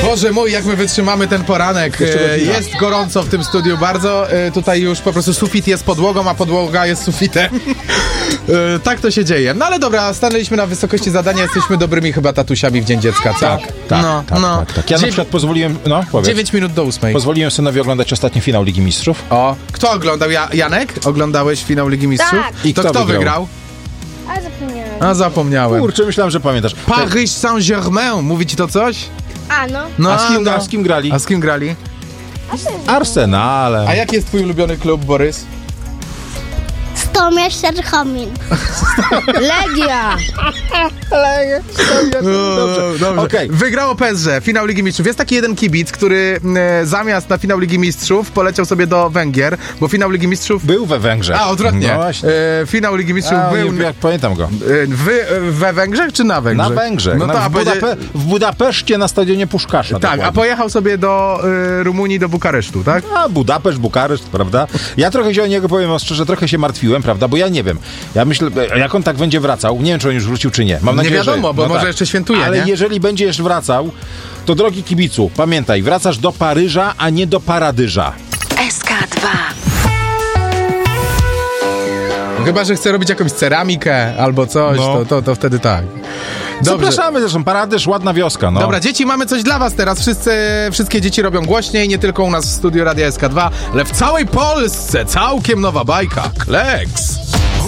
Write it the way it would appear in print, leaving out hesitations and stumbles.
Boże mój, jak my wytrzymamy ten poranek. Jest gorąco w tym studiu bardzo. Tutaj już po prostu sufit jest podłogą, a podłoga jest sufitem. Tak to się dzieje. No ale dobra, stanęliśmy na wysokości zadania, jesteśmy dobrymi chyba tatusiami w Dzień Dziecka, co? Tak. Ja na przykład pozwoliłem... No, powiedz. 9 minut do 8. Pozwoliłem synowi oglądać ostatni finał Ligi Mistrzów. O, kto oglądał? Janek? Oglądałeś finał Ligi Mistrzów? Tak. I to kto wygrał? A zapomniałem. Zapomniałem. Kurczę, myślałem, że pamiętasz. Paris Saint-Germain, mówi ci to coś? A no. No, A z kim grali? A z kim grali? Arsenalem. A jaki jest twój ulubiony klub, Borys? Stomierz Serchomin. Legia. Dobrze. Okej. Wygrało PSG, finał Ligi Mistrzów. Jest taki jeden kibic, który zamiast na finał Ligi Mistrzów poleciał sobie do Węgier, bo finał Ligi Mistrzów... Był we Węgrzech. A, odwrotnie. No właśnie. Finał Ligi Mistrzów był... Jak pamiętam go. We Węgrzech czy na Węgrzech? Na Węgrzech. No to, w Budapeszcie na stadionie Puszkasza. tak, dokładnie. a pojechał sobie do Rumunii, do Bukaresztu, tak? A Budapeszt, Bukareszt, prawda? Ja trochę się o niego, powiem szczerze, trochę się martwiłem, prawda? Bo ja nie wiem. Ja myślę, jak on tak będzie wracał, nie wiem, czy on już wrócił, czy nie. Mam nadzieję, Nie wiadomo, że, bo może jeszcze świętuje, ale nie? jeżeli będzie jeszcze wracał, to drogi kibicu, pamiętaj, wracasz do Paryża, a nie do Paradyża. SK2. Chyba że chce robić jakąś ceramikę albo coś, No. to wtedy tak. Dobrze. Zapraszamy zresztą, Paradyż, ładna wioska, no. Dobra, dzieci, mamy coś dla was teraz. Wszystkie dzieci robią głośniej, nie tylko u nas w studiu Radia SK2, ale w całej Polsce całkiem nowa bajka. Kleks!